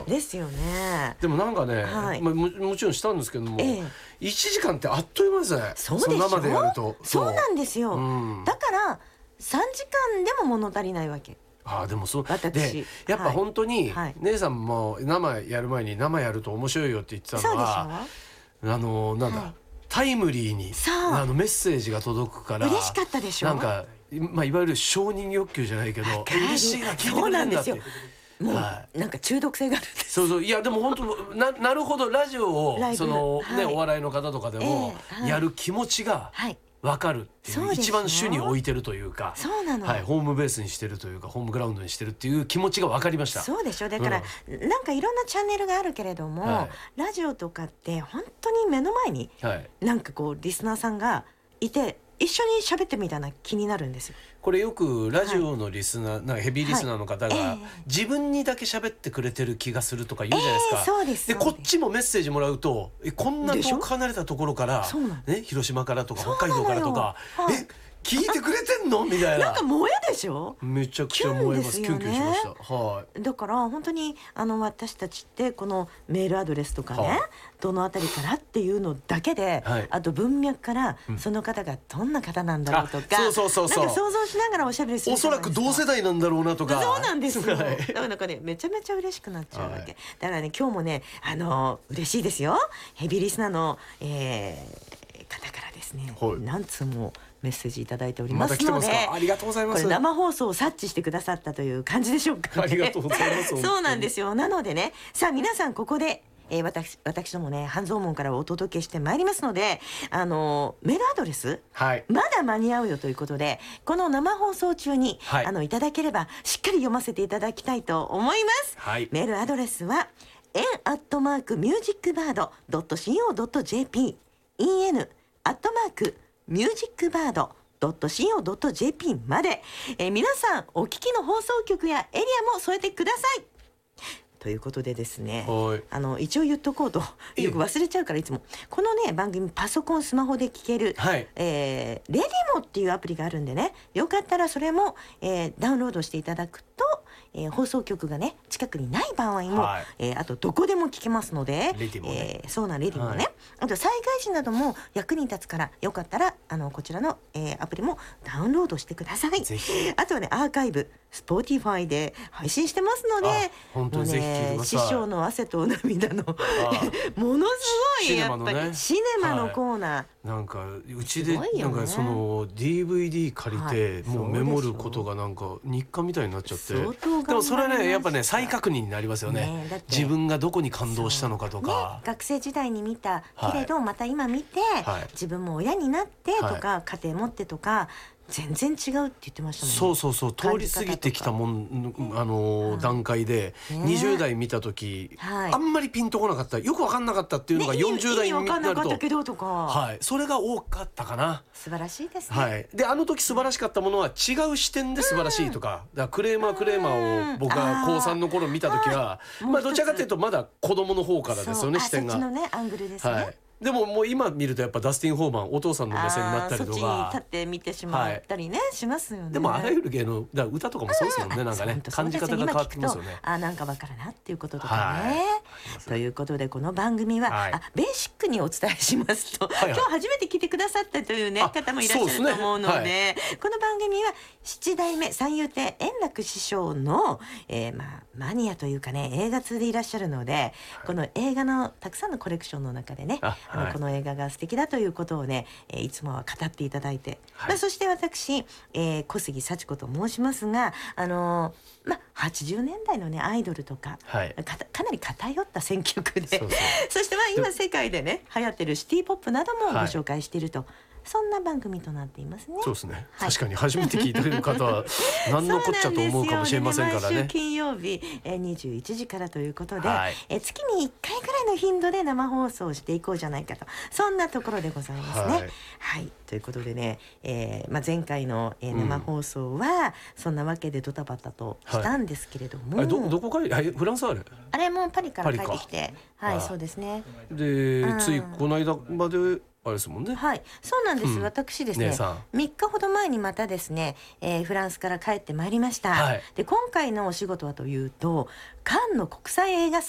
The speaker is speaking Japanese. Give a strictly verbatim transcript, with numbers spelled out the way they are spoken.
ですよね。 でもなんかね、 はい、 まあ、も, もちろんしたんですけども、ええ、いちじかんってあっという間ですね。 そうでしょ。 その生でやると。 そうなんですよ、うん、だからさんじかんでも物足りないわけ。 あでもそう私でやっぱ本当に、 はい、 姉さんも生やる前に生やると面白いよって言ってたのは、あのなんだ、はい、タイムリーにあのメッセージが届くから嬉しかったでしょ。 なんか、まあ、いわゆる承認欲求じゃないけど嬉しいな、聞いてくれるんだって。 もう、はい、なんか中毒性があるんです。 そうそう、いやでも本当 な, なるほどラジオをその、ね、はい、お笑いの方とかでも、えーはい、やる気持ちが分かるっていう、はい、一番主に置いてるというか、 そうなの、 はい、ホームベースにしてるというかホームグラウンドにしてるっていう気持ちが分かりました。 そうでしょ。だから、うん、なんかいろんなチャンネルがあるけれども、はい、ラジオとかって本当に目の前に、はい、なんかこうリスナーさんがいて一緒に喋ってみたいな気になるんですよ。 これよくラジオのリスナー、はい、なんかヘビーリスナーの方が、はい、えー、自分にだけ喋ってくれてる気がするとか言うじゃないですか、えー、 そうです。 でこっちもメッセージもらうとえこんな遠く離れたところから、ね、広島からとか北海道からとか、はい、え聞いてくれてんのみたいな。 なんか萌えでしょ。 めちゃくちゃ萌えます。キュンキュンしました。はい。 だから本当にあの私たちってこのメールアドレスとかね、はあ、どのあたりからっていうのだけで、はい、あと文脈からその方がどんな方なんだろうとか、 うん、そうそうそうそう、 なんか想像しながらおしゃべりする。 おそらく同世代なんだろうなとか。 そうなんですよ。だからなんかねめちゃめちゃ嬉しくなっちゃうわけ。はい、だからね今日もねあの嬉しいですよ。ヘビーリスナーの、えー、方からですね、はい、何通もメッセージいただいておりますので、ま、 ありがとうございます。 これ生放送を察知してくださったという感じでしょうか、ね、 ありがとうございます。 そうなんですよ。なのでね、さあ皆さんここで、えー、私私どもね半蔵門からお届けしてまいりますので、あのー、メールアドレス、はい、まだ間に合うよということでこの生放送中に、はい、あのいただければしっかり読ませていただきたいと思います、はい、メールアドレスは エヌ アットマーク ミュージックバード ドット シーオー ドット ジェーピー エヌ アットマークミュージックバード ドット シーオー ドット ジェーピー まで、えー、皆さんお聞きの放送局やエリアも添えてくださいということでですね、あの一応言っとこうとよく忘れちゃうからいつもこのね番組パソコンスマホで聞ける、はい、えー、レディモっていうアプリがあるんでね、よかったらそれも、えー、ダウンロードしていただくと、えー、放送局がね近くにない場合も、はい、えー、あとどこでも聞けますので、レディモね、えー、そうなんレディモね、はい、あと災害時なども役に立つからよかったらあのこちらの、えー、アプリもダウンロードしてください。ぜひ。あとはねアーカイブSpotify で配信してますので、 本当にぜひ聞いてください。 師匠の汗と涙のものすごいやっぱりシネマのね、シネマのコーナー、はい、 なんかうちでなんかその ディーブイディー 借りて、はい、もうメモることがなんか日課みたいになっちゃって、でもそれねやっぱね再確認になりますよね。ね、自分がどこに感動したのかとか、 ね、学生時代に見たけれど、はい、また今見て、はい、自分も親になってとか、はい、家庭持ってとか全然違うって言ってましたもんね。 そうそうそう、通り過ぎてきたもん、あのー、段階で、ね、にじゅう代見た時、はい、あんまりピンとこなかった、よく分かんなかったっていうのがよんじゅう代になると、ね、意味分かんなかったけどとか、はい、それが多かったかな。 素晴らしいですね、 はい、であの時素晴らしかったものは違う視点で素晴らしいとか、うん、だからクレーマークレーマーを僕が高さんの頃見た時は、まあどちらかというとまだ子供の方からですよね、視点が。 そっちのねアングルですね、はい、 でももう今見るとやっぱダスティン・ホーマンお父さんの目線になったりとか、そっちに立って見てしまったりね、はい、しますよね。 でもあらゆる芸能だ歌とかもそうですよね、なんかね感じ方が変わってきますよね。 あなんかわかるなっていうこととかね、はい、ということでこの番組は、はい、あベーシックにお伝えしますと、はいはい、今日初めて聞いてくださったという、ね、方もいらっしゃると思うの で, で、ね、はい、この番組は七代目三遊亭円楽師匠の、えーまあ、マニアというかね映画通でいらっしゃるので、はい、この映画のたくさんのコレクションの中でね、あ、あの、はい、この映画が素敵だということをね、えー、いつもは語っていただいて、はい、まあ、そして私、えー、小杉幸子と申しますが、あのーまあ、はちじゅうねんだいのねアイドルとか、はい、か, かなり偏った選曲で、そうそうそしてまあ今世界でね流行ってるシティポップなどもご紹介していると、はい、そんな番組となっていますね。 そうですね、はい、確かに初めて聞いてる方は何のこっちゃと思うかもしれませんからね。 毎週金曜日、えー、にじゅういちじからということで、はい、えー、月にいっかいくらいの頻度で生放送をしていこうじゃないかと、そんなところでございますね。はい、はい、ということでね、えーまあ、前回の、えー、生放送は、うん、そんなわけでドタバタとしたんですけれども、 はい、ど, どこからフランスあれあれもパリから帰ってきて、はい、そうですね。 で、うん、ついこの間まであれですもんね。 はい、そうなんです、うん、私ですねみっかほど前にまたですね、えー、フランスから帰ってまいりました、はい、で今回のお仕事はというとカンヌ国際映画